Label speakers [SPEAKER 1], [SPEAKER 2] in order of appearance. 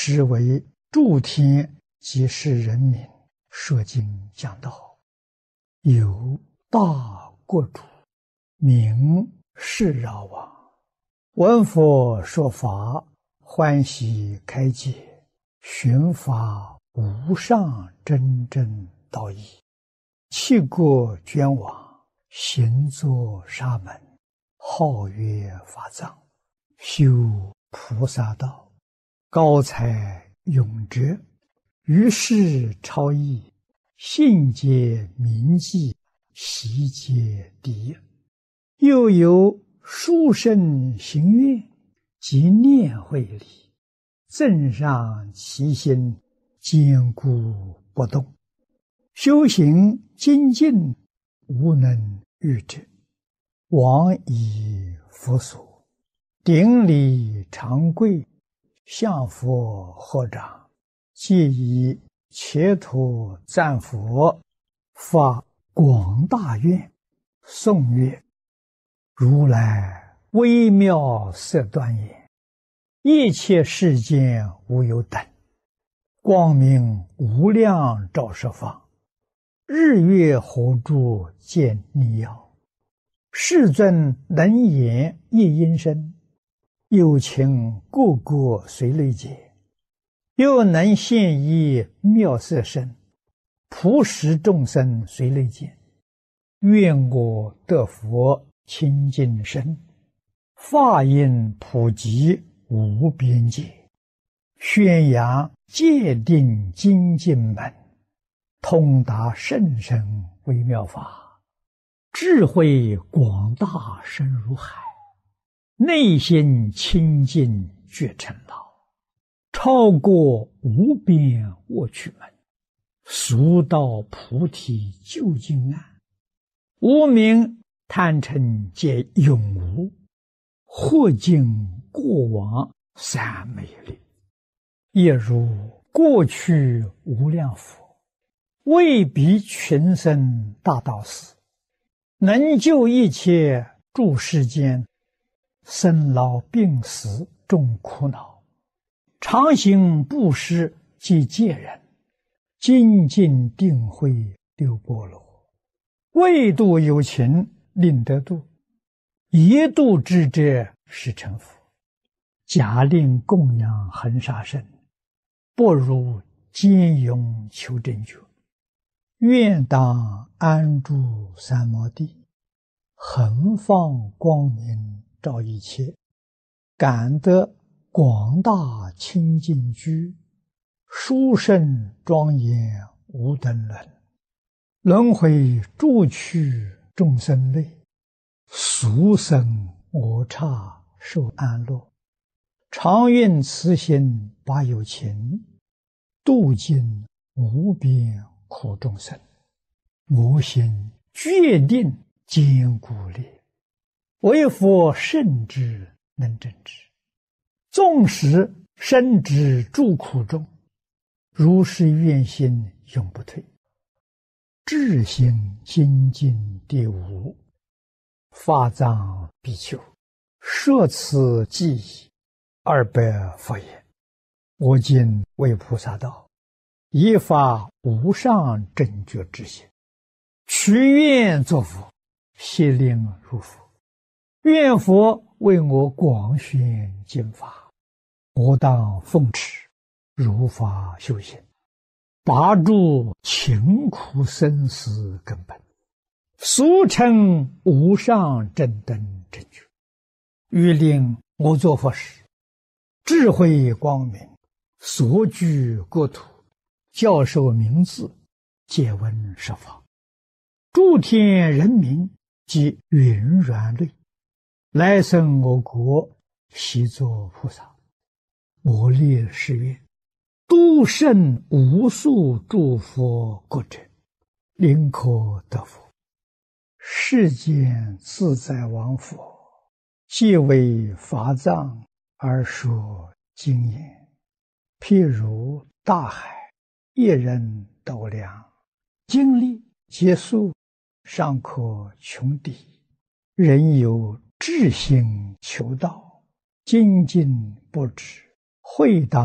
[SPEAKER 1] 实为诸天及世人民说经讲道，有大国主，名释饶王，闻佛说法，欢喜开解，寻法无上真正道义，弃国捐往，行作沙门，号曰法藏，修菩萨道，高才永哲，于世超逸，信解明记，习皆第一。又有殊胜行愿及念慧理，增上其心，坚固不动，修行精进，无能御之。往以佛所，顶礼长跪，向佛合掌，皆以切土赞佛，发广大愿，颂曰：如来微妙色端严，一切世间无有等，光明无量照十方，日月火柱见逆耀，世尊能言一音声，有情个个随类解，又能现一妙色身，普使众生随类见。愿我得佛清净身，法音普及无边界，宣扬戒定精进门，通达甚深微妙法，智慧广大深如海，内心清净觉成道，超过无边卧趣门，速到菩提究竟岸，无明贪嗔皆永无，或尽过往三昧力，也如过去无量佛，为彼群生大道士，能救一切诸世间生老病死众苦恼，常行布施及戒人，精进定慧六波罗，为度有情令得度，一度之者是成佛。假令供养恒沙身，不如坚勇求真觉。愿当安住三摩地，恒放光明照一切，感得广大清净居，殊胜庄严无等伦，轮回诸趣众生类，俗生我刹受安乐，常愿慈心把有情，度尽无边苦众生。我心决定坚固力，为佛圣之能正之，纵使身之诸苦中，如是愿心永不退。智行精进第五，法藏比丘，摄此记忆200佛言：我今为菩萨道，以发无上正觉之心，许愿作佛，悉令入佛。愿佛为我广宣经法，我当奉持，如法修行，拔除勤苦生死根本，俗称无上正等正觉。欲令我作佛时，智慧光明，所居国土，教授名字，皆闻十方，诸天人民及云软类，来生我国，悉作菩萨。我立誓愿，度胜无数诸佛国者，临可得佛。世间自在王佛，皆为法藏而说经言，譬如大海，一人斗量，经历皆数，尚可穷底。人有至心求道，精进不止，会当